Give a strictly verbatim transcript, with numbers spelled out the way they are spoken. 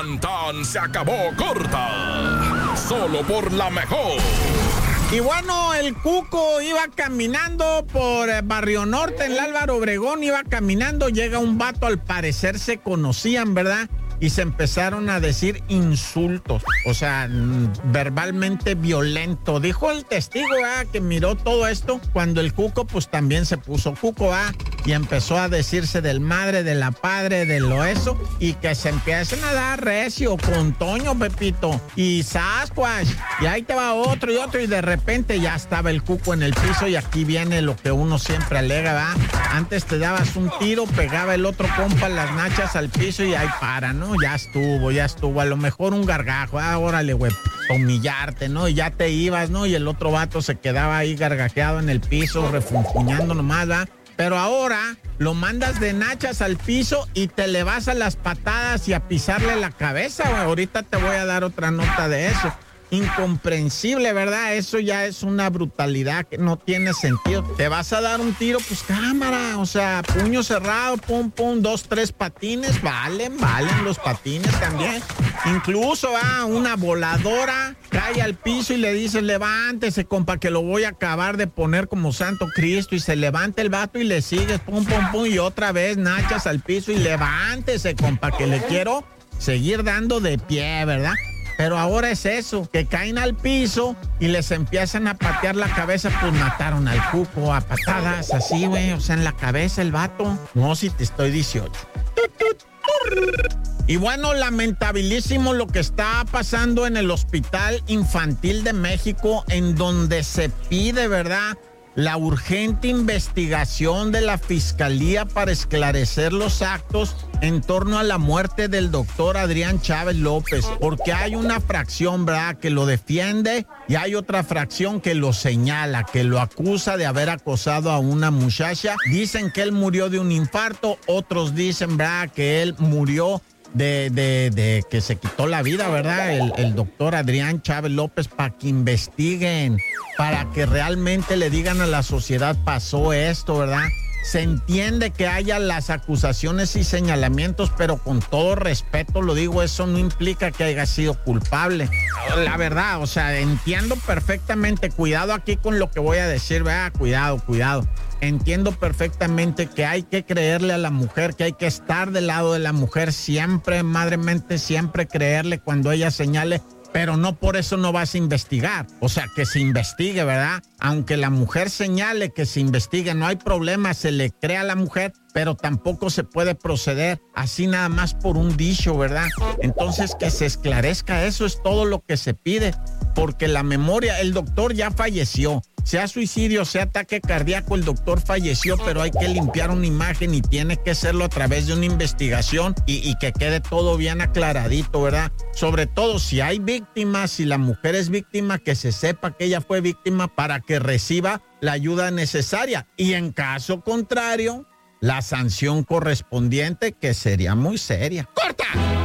Tan tan se acabó corta. Solo por la mejor. Y bueno, el Cuco iba caminando por eh, Barrio Norte, en el Álvaro Obregón, iba caminando, llega un vato, al parecer se conocían, ¿verdad? Y se empezaron a decir insultos, o sea, verbalmente violento. Dijo el testigo, ¿verdad?, que miró todo esto, cuando el Cuco pues también se puso Cuco, ¿verdad?, y empezó a decirse del madre, de la padre, de lo eso, y que se empiezan a dar recio con Toño, Pepito, y Sasquatch, y ahí te va otro y otro, y de repente ya estaba el Cuco en el piso, y aquí viene lo que uno siempre alega, ¿verdad? Antes te dabas un tiro, pegaba el otro compa las nachas al piso y ahí para, ¿no? Ya estuvo, ya estuvo, a lo mejor un gargajo, ah, órale, güey, humillarte, ¿no? Y ya te ibas, ¿no? Y el otro vato se quedaba ahí gargajeado en el piso, refunfuñando nomás, ¿verdad? Pero ahora lo mandas de nachas al piso y te le vas a las patadas y a pisarle la cabeza, güey. Ahorita te voy a dar otra nota de eso. Incomprensible, ¿verdad? Eso ya es una brutalidad que no tiene sentido. Te vas a dar un tiro, pues cámara, o sea, puño cerrado, pum, pum, dos, tres patines, valen, valen los patines también. Incluso va ah, una voladora, cae al piso y le dices, levántese, compa, que lo voy a acabar de poner como Santo Cristo, y se levanta el vato y le sigues, pum, pum, pum, y otra vez nachas al piso y levántese, compa, que le quiero seguir dando de pie, ¿verdad? Pero ahora es eso, que caen al piso y les empiezan a patear la cabeza, pues mataron al Cuco a patadas, así, güey, o sea, en la cabeza el vato. No, si te estoy dieciocho. Y bueno, lamentabilísimo lo que está pasando en el Hospital Infantil de México, en donde se pide, ¿verdad?, la urgente investigación de la Fiscalía para esclarecer los actos en torno a la muerte del doctor Adrián Chávez López, porque hay una fracción, ¿verdad?, que lo defiende, y hay otra fracción que lo señala, que lo acusa de haber acosado a una muchacha. Dicen que él murió de un infarto, otros dicen, ¿verdad?, que él murió de, de, de que se quitó la vida, ¿verdad?, el, el doctor Adrián Chávez López, para que investiguen, para que realmente le digan a la sociedad, pasó esto, ¿verdad? Se entiende que haya las acusaciones y señalamientos, pero con todo respeto lo digo, eso no implica que haya sido culpable. La verdad, o sea, entiendo perfectamente, cuidado aquí con lo que voy a decir, ¿verdad? Cuidado, cuidado. Entiendo perfectamente que hay que creerle a la mujer, que hay que estar del lado de la mujer siempre, madremente, siempre creerle cuando ella señale, pero no por eso no vas a investigar. O sea, que se investigue, ¿verdad? Aunque la mujer señale que se investigue, no hay problema, se le cree a la mujer, pero tampoco se puede proceder así nada más por un dicho, ¿verdad? Entonces, que se esclarezca, eso es todo lo que se pide, porque la memoria, el doctor ya falleció. Sea suicidio, sea ataque cardíaco, el doctor falleció, pero hay que limpiar una imagen y tiene que hacerlo a través de una investigación y, y que quede todo bien aclaradito, ¿verdad? Sobre todo si hay víctimas, si la mujer es víctima, que se sepa que ella fue víctima para que reciba la ayuda necesaria. Y en caso contrario, la sanción correspondiente, que sería muy seria. ¡Corta!